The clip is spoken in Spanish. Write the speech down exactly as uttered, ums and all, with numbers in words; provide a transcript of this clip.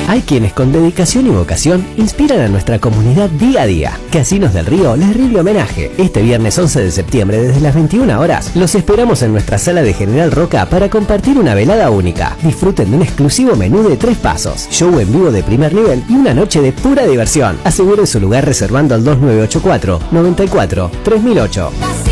Hay quienes con dedicación y vocación inspiran a nuestra comunidad día a día. Casinos del Río les rinde homenaje. Este viernes once de septiembre desde las veintiuna horas los esperamos en nuestra sala de General Roca para compartir una velada única. Disfruten de un exclusivo menú de tres pasos, show en vivo de primer nivel y una noche de pura diversión. Aseguren su lugar reservando al dos nueve ocho cuatro, noventa y cuatro, tres mil ocho.